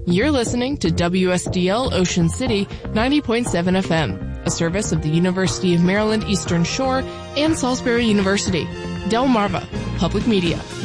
You're listening to WSDL Ocean City 90.7 FM, a service of the University of Maryland Eastern Shore and Salisbury University. Delmarva Public Media.